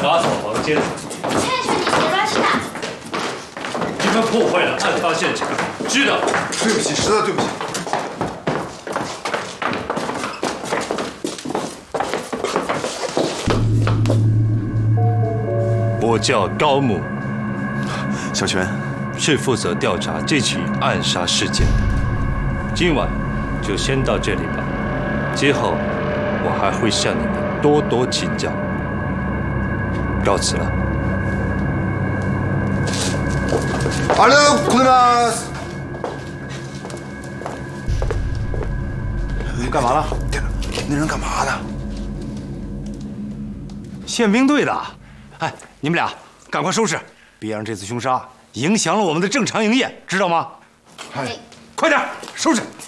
打扫房间。 劝劝你别乱试啊！ 你们破坏了案发现场，知道？ 对不起，实在对不起。 我叫高木， 小泉， 是负责调查这起暗杀事件的。今晚就先到这里吧，今后我还会向你们多多请教。告辞了。 ありがとうございます。 你们干嘛了？ 那人干嘛的？ 宪兵队的。哎，你们俩赶快收拾，别让这次凶杀影响了我们的正常营业，知道吗？ 哎， 快点收拾。